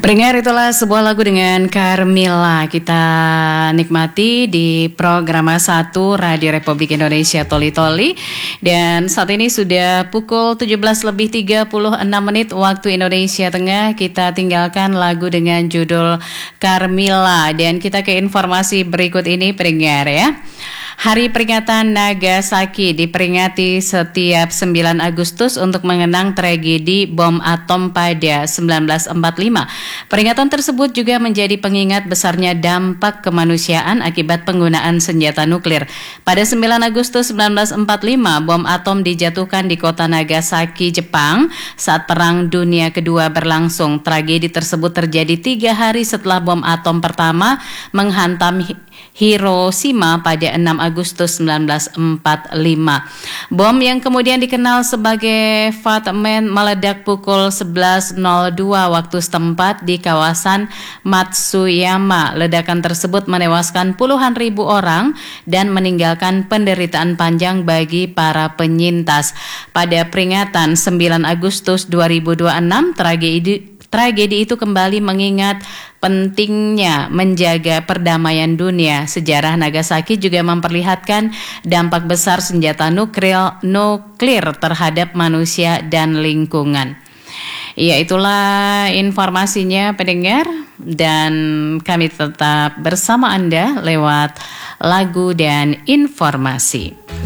Pendengar, itulah sebuah lagu dengan Carmilla kita nikmati di program 1 Radio Republik Indonesia Toli Toli. Dan saat ini sudah pukul 17:36 waktu Indonesia Tengah. Kita tinggalkan lagu dengan judul Carmilla dan kita ke informasi berikut ini, pendengar ya. Hari peringatan Nagasaki diperingati setiap 9 Agustus untuk mengenang tragedi bom atom pada 1945. Peringatan tersebut juga menjadi pengingat besarnya dampak kemanusiaan akibat penggunaan senjata nuklir. Pada 9 Agustus 1945, bom atom dijatuhkan di kota Nagasaki, Jepang saat Perang Dunia Kedua berlangsung. Tragedi tersebut terjadi 3 hari setelah bom atom pertama menghantam Hiroshima pada 6 Agustus 1945. Bom yang kemudian dikenal sebagai Fat Man meledak pukul 11.02 waktu setempat di kawasan Matsuyama. Ledakan tersebut menewaskan puluhan ribu orang dan meninggalkan penderitaan panjang bagi para penyintas. Pada peringatan 9 Agustus 2026, tragedi itu kembali mengingat pentingnya menjaga perdamaian dunia. Sejarah Nagasaki juga memperlihatkan dampak besar senjata nuklir terhadap manusia dan lingkungan. Ya, itulah informasinya, pendengar, dan kami tetap bersama Anda lewat lagu dan informasi.